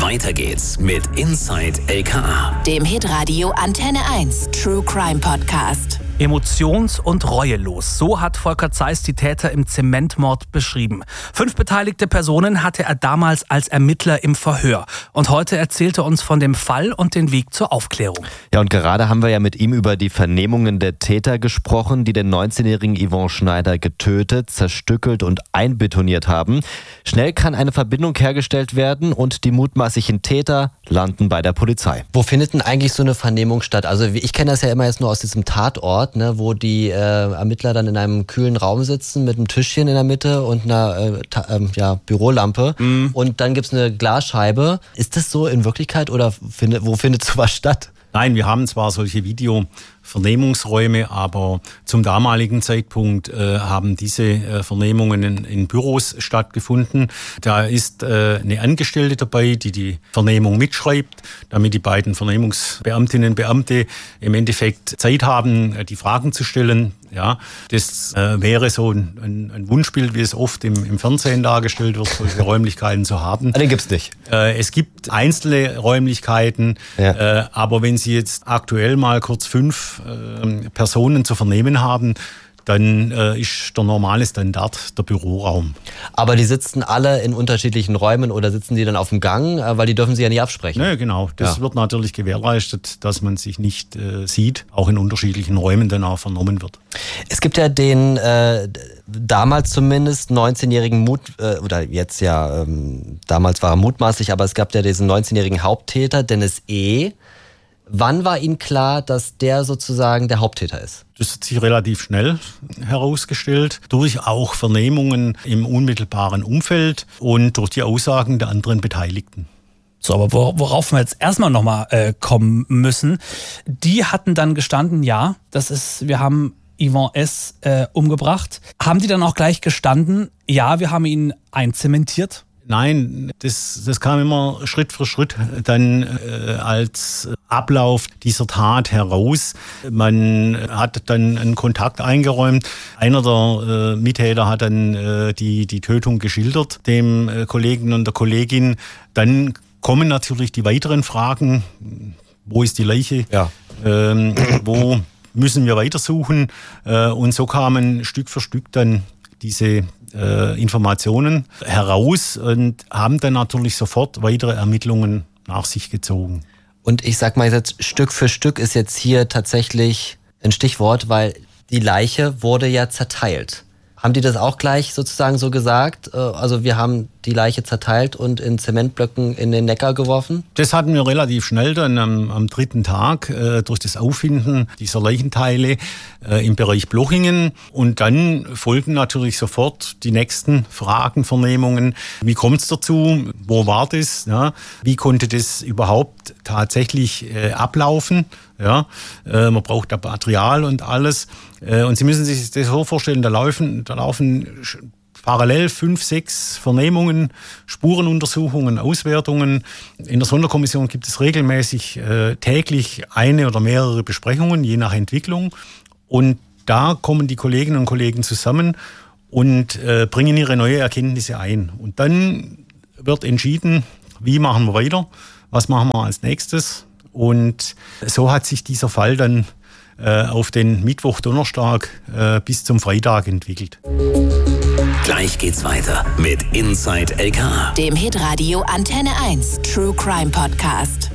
Weiter geht's mit Inside LKA, dem Hitradio Antenne 1 True Crime Podcast. Emotions- und reuelos. So hat Volker Zeiss die Täter im Zementmord beschrieben. 5 beteiligte Personen hatte er damals als Ermittler im Verhör. Und heute erzählt er uns von dem Fall und den Weg zur Aufklärung. Ja, und gerade haben wir ja mit ihm über die Vernehmungen der Täter gesprochen, die den 19-jährigen Yvon Schneider getötet, zerstückelt und einbetoniert haben. Schnell kann eine Verbindung hergestellt werden und die mutmaßlichen Täter landen bei der Polizei. Wo findet denn eigentlich so eine Vernehmung statt? Also ich kenne das ja immer jetzt nur aus diesem Tatort, ne, wo die Ermittler dann in einem kühlen Raum sitzen mit einem Tischchen in der Mitte und einer Bürolampe. Und dann gibt's eine Glasscheibe. Ist das so in Wirklichkeit oder wo findet sowas statt? Nein, wir haben zwar solche Videovernehmungsräume, aber zum damaligen Zeitpunkt haben diese Vernehmungen in Büros stattgefunden. Da ist eine Angestellte dabei, die die Vernehmung mitschreibt, damit die beiden Vernehmungsbeamtinnen und Beamte im Endeffekt Zeit haben, die Fragen zu stellen. Ja, das wäre so ein Wunschbild, wie es oft im Fernsehen dargestellt wird, solche Räumlichkeiten zu haben. Den gibt's nicht. Es gibt einzelne Räumlichkeiten, aber wenn Sie jetzt aktuell mal kurz 5 Personen zu vernehmen haben, dann ist der normale Standard der Büroraum. Aber die sitzen alle in unterschiedlichen Räumen oder sitzen die dann auf dem Gang, weil die dürfen sie ja nicht absprechen? Ja, genau. Das wird natürlich gewährleistet, dass man sich nicht sieht, auch in unterschiedlichen Räumen dann auch vernommen wird. Es gibt ja den damals zumindest 19-jährigen damals war er mutmaßlich, aber es gab ja diesen 19-jährigen Haupttäter, Dennis E. Wann war Ihnen klar, dass der sozusagen der Haupttäter ist? Das hat sich relativ schnell herausgestellt, durch auch Vernehmungen im unmittelbaren Umfeld und durch die Aussagen der anderen Beteiligten. So, aber worauf wir jetzt erstmal nochmal kommen müssen, die hatten dann gestanden, ja, wir haben Yvon S. umgebracht. Haben die dann auch gleich gestanden, ja, wir haben ihn einzementiert? Nein, das kam immer Schritt für Schritt dann als Ablauf dieser Tat heraus. Man hat dann einen Kontakt eingeräumt. Einer der Mittäter hat dann die Tötung geschildert, dem Kollegen und der Kollegin. Dann kommen natürlich die weiteren Fragen. Wo ist die Leiche? Ja. Wo müssen wir weitersuchen? Und so kamen Stück für Stück dann diese Informationen heraus und haben dann natürlich sofort weitere Ermittlungen nach sich gezogen. Und ich sag mal jetzt, Stück für Stück ist jetzt hier tatsächlich ein Stichwort, weil die Leiche wurde ja zerteilt. Haben die das auch gleich sozusagen so gesagt? Also wir haben die Leiche zerteilt und in Zementblöcken in den Neckar geworfen? Das hatten wir relativ schnell dann am 3. Tag durch das Auffinden dieser Leichenteile im Bereich Blochingen. Und dann folgen natürlich sofort die nächsten Fragen, Vernehmungen. Wie kommt es dazu? Wo war das? Ja? Wie konnte das überhaupt tatsächlich ablaufen? Ja? Man braucht da Material und alles. Und Sie müssen sich das so vorstellen, da laufen parallel 5, 6 Vernehmungen, Spurenuntersuchungen, Auswertungen. In der Sonderkommission gibt es regelmäßig täglich eine oder mehrere Besprechungen, je nach Entwicklung. Und da kommen die Kolleginnen und Kollegen zusammen und bringen ihre neue Erkenntnisse ein. Und dann wird entschieden, wie machen wir weiter, was machen wir als nächstes. Und so hat sich dieser Fall dann auf den Mittwoch, Donnerstag bis zum Freitag entwickelt. Gleich geht's weiter mit Inside LKA, dem Hitradio Antenne 1 True Crime Podcast.